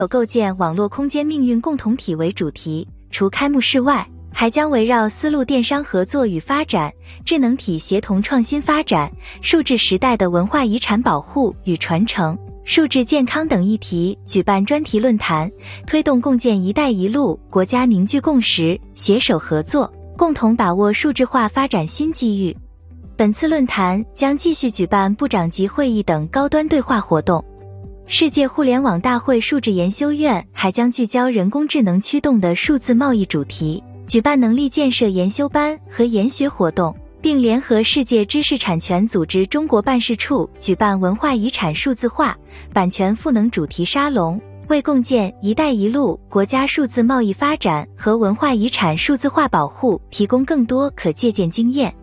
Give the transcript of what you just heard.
有构建网络空间命运共同体为主题，除开幕式外，还将围绕丝路电商合作与发展、智能体协同创新发展、数字时代的文化遗产保护与传承、数字健康等议题举办专题论坛，推动共建“一带一路”国家凝聚共识，携手合作，共同把握数字化发展新机遇。本次论坛将继续举办部长级会议等高端对话活动。世界互联网大会数字研修院还将聚焦人工智能驱动的数字贸易主题，举办能力建设研修班和研学活动，并联合世界知识产权组织中国办事处举办文化遗产数字化、版权赋能主题沙龙，为共建“一带一路”国家数字贸易发展和文化遗产数字化保护提供更多可借鉴经验。